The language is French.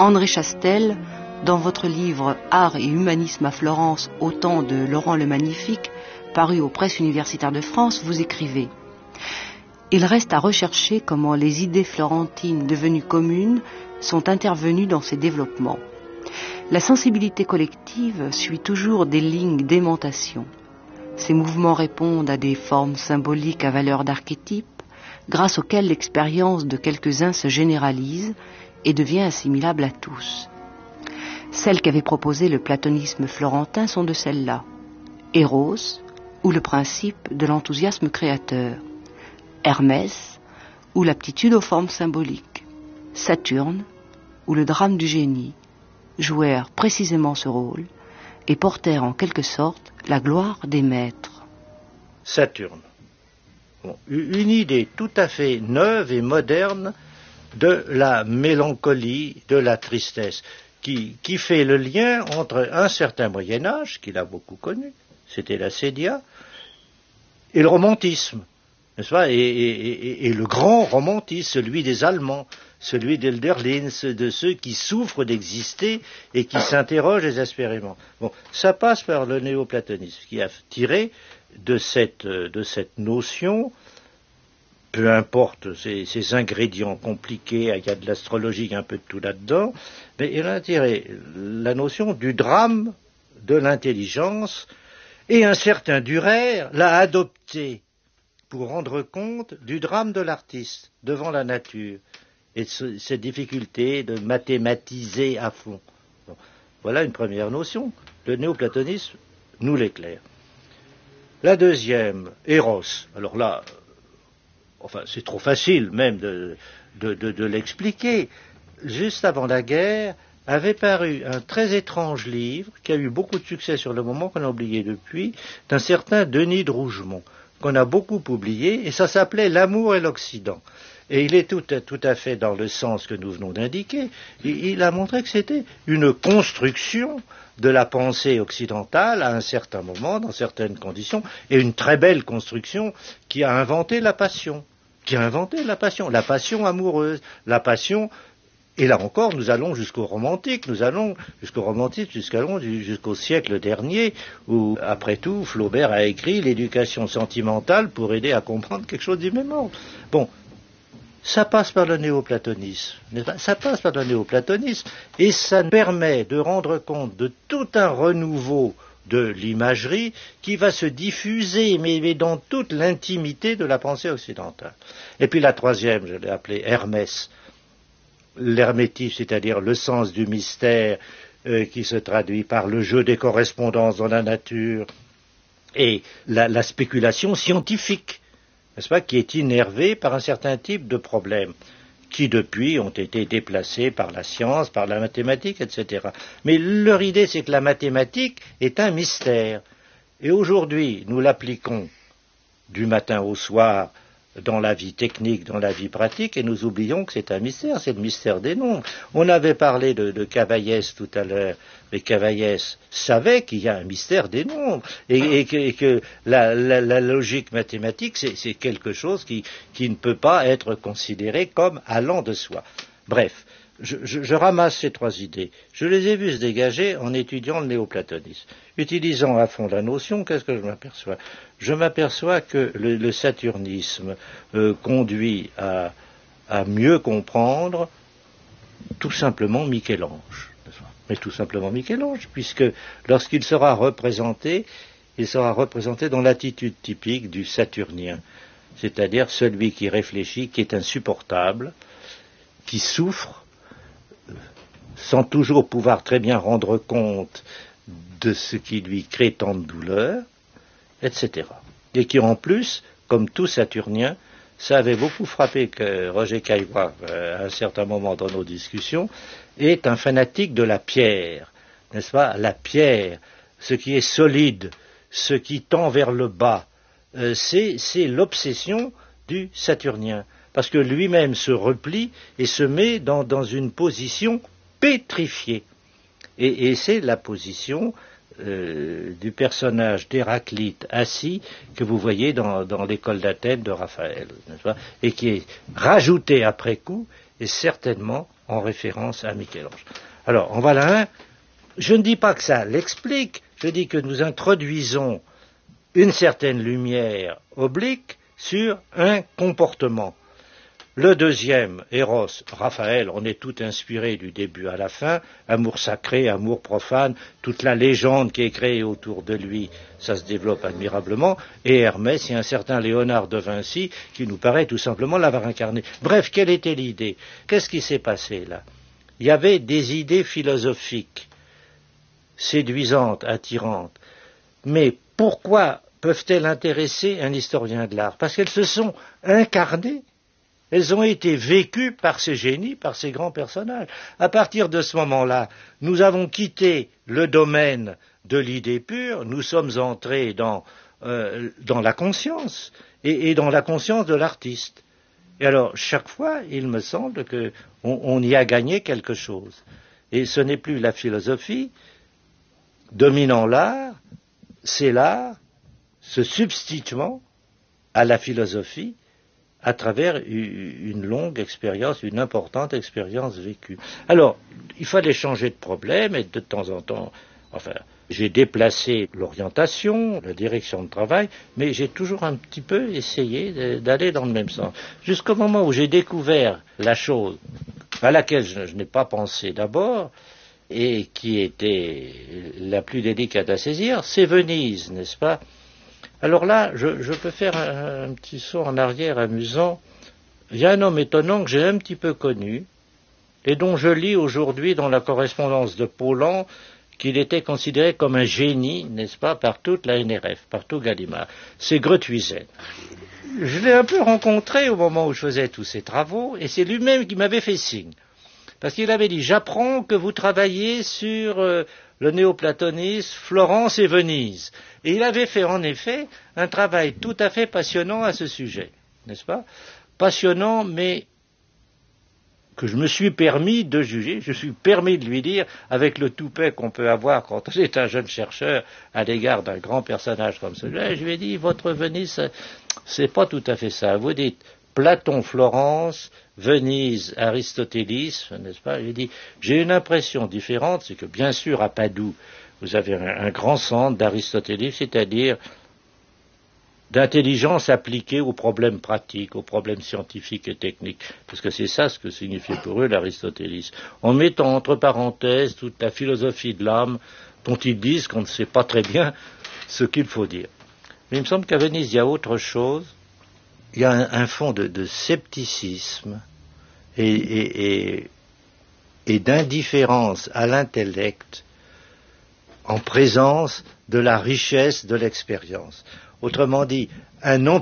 André Chastel, dans votre livre Art et humanisme à Florence, au temps de Laurent le Magnifique, paru aux Presses universitaires de France, vous écrivez: il reste à rechercher comment les idées florentines devenues communes sont intervenues dans ces développements. La sensibilité collective suit toujours des lignes d'aimantation. Ces mouvements répondent à des formes symboliques à valeur d'archétype, grâce auxquelles l'expérience de quelques-uns se généralise et devient assimilable à tous. Celles qu'avait proposées le platonisme florentin sont de celles-là: Eros, ou le principe de l'enthousiasme créateur; Hermès, ou l'aptitude aux formes symboliques; Saturne, ou le drame du génie, jouèrent précisément ce rôle et portèrent en quelque sorte la gloire des maîtres. Saturne. Bon, une idée tout à fait neuve et moderne de la mélancolie, de la tristesse, qui fait le lien entre un certain Moyen-Âge, qu'il a beaucoup connu, c'était la Sédia, et le romantisme, n'est-ce pas, et le grand romantisme, celui des Allemands, celui d'Hölderlin, de ceux qui souffrent d'exister et qui s'interrogent désespérément. Bon, ça passe par le néoplatonisme, qui a tiré de cette notion, peu importe ces ingrédients compliqués, il y a de l'astrologie, un peu de tout là-dedans, mais il a tiré la notion du drame de l'intelligence, et un certain Dürer l'a adopté pour rendre compte du drame de l'artiste devant la nature, et cette difficulté de mathématiser à fond. Bon, voilà une première notion. Le néoplatonisme nous l'éclaire. La deuxième, Eros. Alors là, enfin, c'est trop facile même de l'expliquer. Juste avant la guerre, avait paru un très étrange livre, qui a eu beaucoup de succès sur le moment, qu'on a oublié depuis, d'un certain Denis de Rougemont, qu'on a beaucoup publié, et ça s'appelait L'amour et l'Occident. Et il est tout à fait dans le sens que nous venons d'indiquer. Il a montré que c'était une construction de la pensée occidentale à un certain moment, dans certaines conditions, et une très belle construction qui a inventé la passion. La passion amoureuse, la passion. Et là encore, nous allons jusqu'au romantique, jusqu'au siècle dernier, où, après tout, Flaubert a écrit l'éducation sentimentale pour aider à comprendre quelque chose du même ordre. Bon, ça passe par le néoplatonisme, et ça permet de rendre compte de tout un renouveau de l'imagerie qui va se diffuser, mais dans toute l'intimité de la pensée occidentale. Et puis la troisième, je l'ai appelée Hermès, l'hermétisme, c'est-à-dire le sens du mystère qui se traduit par le jeu des correspondances dans la nature, et la spéculation scientifique, n'est-ce pas, qui est innervée par un certain type de problèmes, qui depuis ont été déplacés par la science, par la mathématique, etc. Mais leur idée, c'est que la mathématique est un mystère. Et aujourd'hui, nous l'appliquons du matin au soir dans la vie technique, dans la vie pratique, et nous oublions que c'est un mystère, c'est le mystère des nombres. On avait parlé de Cavaillès tout à l'heure, mais Cavaillès savait qu'il y a un mystère des nombres, et que la logique mathématique, c'est quelque chose qui ne peut pas être considéré comme allant de soi. Bref, je ramasse ces trois idées. Je les ai vues se dégager en étudiant le néoplatonisme. Utilisant à fond la notion, qu'est-ce que je m'aperçois ? Je m'aperçois que le saturnisme conduit à mieux comprendre tout simplement Michel-Ange. Mais tout simplement Michel-Ange, puisque lorsqu'il sera représenté, il sera représenté dans l'attitude typique du saturnien, c'est-à-dire celui qui réfléchit, qui est insupportable, qui souffre, sans toujours pouvoir très bien rendre compte de ce qui lui crée tant de douleur, etc. Et qui en plus, comme tout Saturnien, ça avait beaucoup frappé que Roger Caillois, à un certain moment dans nos discussions, est un fanatique de la pierre, n'est-ce pas? La pierre, ce qui est solide, ce qui tend vers le bas, c'est l'obsession du Saturnien, parce que lui-même se replie et se met dans une position pétrifiée. Et c'est la position du personnage d'Héraclite assis que vous voyez dans l'école d'Athènes de Raphaël, n'est-ce pas, et qui est rajouté après coup, et certainement en référence à Michel-Ange. Alors, en voilà un. Je ne dis pas que ça l'explique, je dis que nous introduisons une certaine lumière oblique sur un comportement. Le deuxième, Eros, Raphaël, on est tout inspiré du début à la fin, amour sacré, amour profane, toute la légende qui est créée autour de lui, ça se développe admirablement, et Hermès, il y a un certain Léonard de Vinci qui nous paraît tout simplement l'avoir incarné. Bref, quelle était l'idée? Qu'est-ce qui s'est passé là? Il y avait des idées philosophiques, séduisantes, attirantes, mais pourquoi peuvent-elles intéresser un historien de l'art? Parce qu'elles se sont incarnées. Elles ont été vécues par ces génies, par ces grands personnages. À partir de ce moment-là, nous avons quitté le domaine de l'idée pure, nous sommes entrés dans la conscience, et dans la conscience de l'artiste. Et alors, chaque fois, il me semble qu'on y a gagné quelque chose. Et ce n'est plus la philosophie dominant l'art, c'est l'art se substituant à la philosophie à travers une longue expérience, une importante expérience vécue. Alors, il fallait changer de problème et de temps en temps, j'ai déplacé l'orientation, la direction de travail, mais j'ai toujours un petit peu essayé d'aller dans le même sens. Jusqu'au moment où j'ai découvert la chose à laquelle je n'ai pas pensé d'abord, et qui était la plus délicate à saisir, c'est Venise, n'est-ce pas? Alors là, je peux faire un petit saut en arrière amusant. Il y a un homme étonnant que j'ai un petit peu connu, et dont je lis aujourd'hui dans la correspondance de Paulan qu'il était considéré comme un génie, n'est-ce pas, par toute la NRF, par tout Gallimard. C'est Grothuizen. Je l'ai un peu rencontré au moment où je faisais tous ces travaux, et c'est lui-même qui m'avait fait signe. Parce qu'il avait dit, j'apprends que vous travaillez sur le néoplatonisme, Florence et Venise. Et il avait fait en effet un travail tout à fait passionnant à ce sujet, n'est-ce pas? Passionnant, mais que je me suis permis de juger, je me suis permis de lui dire, avec le toupet qu'on peut avoir quand on est un jeune chercheur à l'égard d'un grand personnage comme celui-là, je lui ai dit, votre Venise, c'est pas tout à fait ça. Vous dites Platon, Florence, Venise, aristotélisme, n'est-ce pas? J'ai dit, j'ai une impression différente, c'est que bien sûr à Padoue, vous avez un grand centre d'aristotélisme, c'est-à-dire d'intelligence appliquée aux problèmes pratiques, aux problèmes scientifiques et techniques, parce que c'est ça ce que signifiait pour eux l'aristotélisme, en mettant entre parenthèses toute la philosophie de l'âme dont ils disent qu'on ne sait pas très bien ce qu'il faut dire. Mais il me semble qu'à Venise, il y a autre chose. Il y a un fond de scepticisme et d'indifférence à l'intellect en présence de la richesse de l'expérience. Autrement dit, un